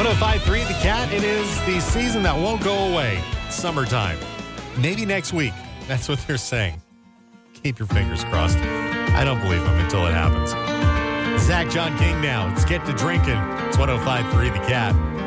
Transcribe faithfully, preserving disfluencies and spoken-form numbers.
oh five point three The Cat. It is the season that won't go away. Summertime. Maybe next week. That's what they're saying. Keep your fingers crossed. I don't believe them until it happens. Zach John King now. Let's get to drinking. It's one oh five point three The Cat.